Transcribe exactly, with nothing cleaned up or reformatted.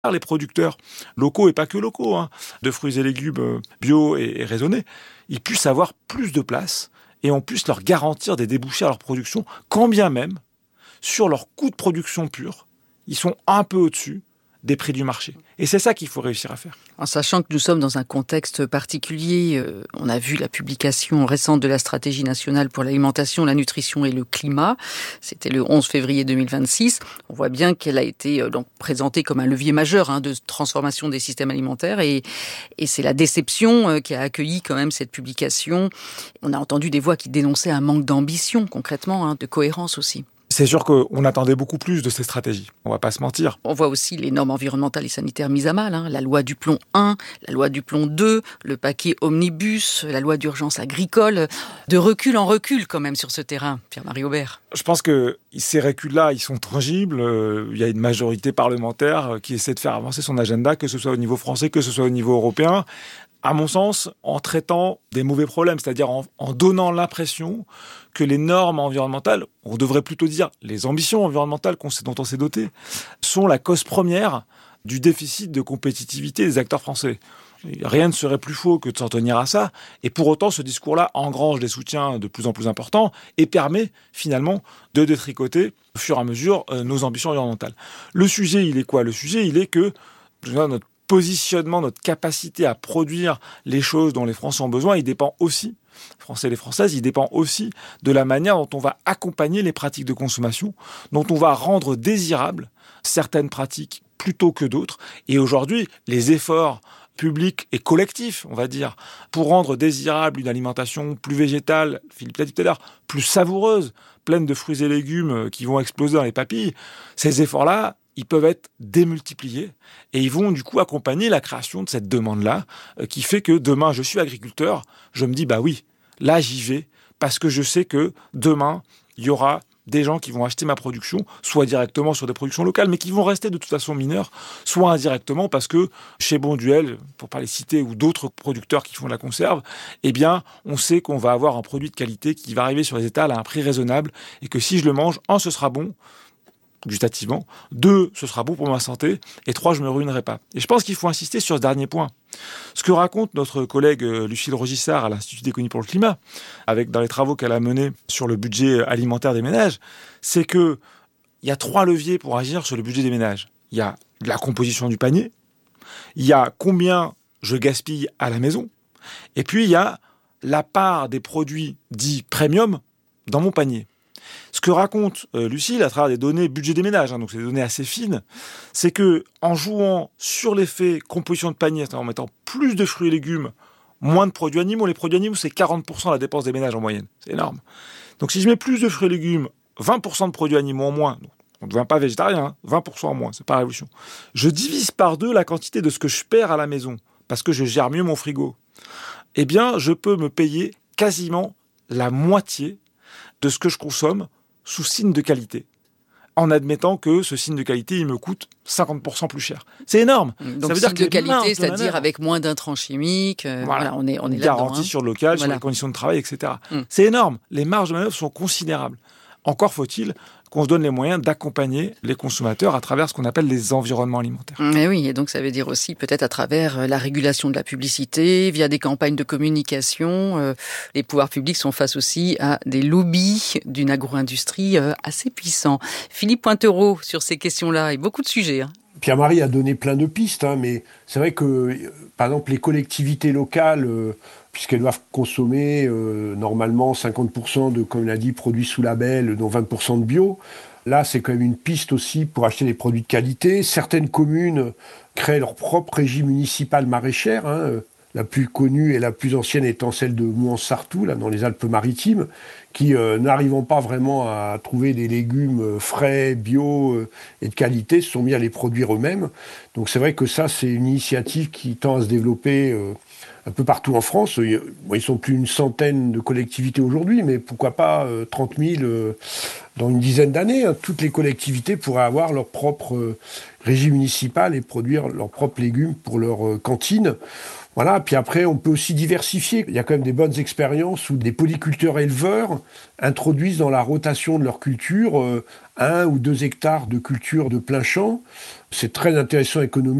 les producteurs locaux et pas que locaux, hein, de fruits et légumes bio et, et raisonnés, ils puissent avoir plus de place et on puisse leur garantir des débouchés à leur production, quand bien même, sur leur coût de production pur, ils sont un peu au-dessus des prix du marché. Et c'est ça qu'il faut réussir à faire. En sachant que nous sommes dans un contexte particulier, euh, on a vu la publication récente de la stratégie nationale pour l'alimentation, la nutrition et le climat. C'était le onze février deux mille vingt-six. On voit bien qu'elle a été euh, donc présentée comme un levier majeur hein, de transformation des systèmes alimentaires. Et, et c'est la déception euh, qui a accueilli quand même cette publication. On a entendu des voix qui dénonçaient un manque d'ambition, concrètement, hein, de cohérence aussi. C'est sûr qu'on attendait beaucoup plus de ces stratégies, on va pas se mentir. On voit aussi les normes environnementales et sanitaires mises à mal, hein. La loi du plomb un, la loi du plomb deux, le paquet omnibus, la loi d'urgence agricole. De recul en recul quand même sur ce terrain, Pierre-Marie Aubert. Je pense que ces reculs-là, ils sont tangibles. Il y a une majorité parlementaire qui essaie de faire avancer son agenda, que ce soit au niveau français, que ce soit au niveau européen. À mon sens, en traitant des mauvais problèmes, c'est-à-dire en, en donnant l'impression que les normes environnementales, on devrait plutôt dire les ambitions environnementales qu'on sait, dont on s'est doté, sont la cause première du déficit de compétitivité des acteurs français. Rien ne serait plus faux que de s'en tenir à ça. Et pour autant, ce discours-là engrange des soutiens de plus en plus importants et permet finalement de détricoter au fur et à mesure euh, nos ambitions environnementales. Le sujet, il est quoi ? Le sujet, il est que notre positionnement, notre capacité à produire les choses dont les Français ont besoin, il dépend aussi, Français et les Françaises, il dépend aussi de la manière dont on va accompagner les pratiques de consommation, dont on va rendre désirables certaines pratiques plutôt que d'autres. Et aujourd'hui, les efforts publics et collectifs, on va dire, pour rendre désirable une alimentation plus végétale, Philippe l'a dit tout à l'heure, plus savoureuse, pleine de fruits et légumes qui vont exploser dans les papilles, ces efforts-là, ils peuvent être démultipliés et ils vont du coup accompagner la création de cette demande-là euh, qui fait que demain, je suis agriculteur, je me dis, bah oui, là j'y vais parce que je sais que demain, il y aura des gens qui vont acheter ma production, soit directement sur des productions locales, mais qui vont rester de toute façon mineurs, soit indirectement parce que chez Bonduelle, pour pas les citer, ou d'autres producteurs qui font de la conserve, eh bien, on sait qu'on va avoir un produit de qualité qui va arriver sur les étals à un prix raisonnable et que si je le mange, un, ce sera bon, gustativement. Deux, ce sera bon pour ma santé. Et trois, je ne me ruinerai pas. Et je pense qu'il faut insister sur ce dernier point. Ce que raconte notre collègue Lucille Rogissard à l'Institut d'économie pour le climat, avec dans les travaux qu'elle a menés sur le budget alimentaire des ménages, c'est qu'il y a trois leviers pour agir sur le budget des ménages. Il y a la composition du panier, il y a combien je gaspille à la maison, et puis il y a la part des produits dits premium dans mon panier. Ce que raconte euh, Lucille à travers des données budget des ménages, hein, donc c'est des données assez fines, c'est que en jouant sur l'effet composition de panier, c'est-à-dire en mettant plus de fruits et légumes, moins de produits animaux, les produits animaux c'est quarante pour cent de la dépense des ménages en moyenne, c'est énorme. Donc si je mets plus de fruits et légumes, vingt pour cent de produits animaux en moins, donc on ne devient pas végétarien, hein, vingt pour cent en moins, c'est pas la révolution. Je divise par deux la quantité de ce que je perds à la maison, parce que je gère mieux mon frigo. Eh bien, je peux me payer quasiment la moitié de ce que je consomme sous signe de qualité, en admettant que ce signe de qualité, il me coûte cinquante pour cent plus cher. C'est énorme. Donc, ça veut signe dire que de qualité, c'est-à-dire manœuvre, avec moins d'intrants chimiques. Euh, voilà. voilà, on est, on est une là-dedans. Garantie hein. sur le local, voilà. sur les conditions de travail, et cetera. Mm. C'est énorme. Les marges de manœuvre sont considérables. Encore faut-il qu'on se donne les moyens d'accompagner les consommateurs à travers ce qu'on appelle les environnements alimentaires. Mais oui, et donc ça veut dire aussi peut-être à travers la régulation de la publicité, via des campagnes de communication. Euh, les pouvoirs publics sont face aussi à des lobbies d'une agro-industrie euh, assez puissants. Philippe Pointereau, sur ces questions-là, et beaucoup de sujets. Hein. Pierre-Marie a donné plein de pistes, hein, mais c'est vrai que, par exemple, les collectivités locales, euh, puisqu'elles doivent consommer euh, normalement cinquante pour cent de, comme l'a dit, produits sous label, dont vingt pour cent de bio, là, c'est quand même une piste aussi pour acheter des produits de qualité. Certaines communes créent leur propre régie municipale maraîchère, hein, la plus connue et la plus ancienne étant celle de Mouans-Sartoux, là, dans les Alpes-Maritimes, qui, euh, n'arrivant pas vraiment à trouver des légumes frais, bio euh, et de qualité, se sont mis à les produire eux-mêmes. Donc c'est vrai que ça, c'est une initiative qui tend à se développer euh, un peu partout en France. Bon, ils sont plus une centaine de collectivités aujourd'hui, mais pourquoi pas euh, trente mille euh, dans une dizaine d'années, hein, toutes les collectivités pourraient avoir leur propre euh, régie municipale et produire leurs propres légumes pour leur euh, cantine. Voilà, puis après, on peut aussi diversifier. Il y a quand même des bonnes expériences où des polyculteurs éleveurs introduisent dans la rotation de leur culture euh, un ou deux hectares de culture de plein champ. C'est très intéressant économiquement.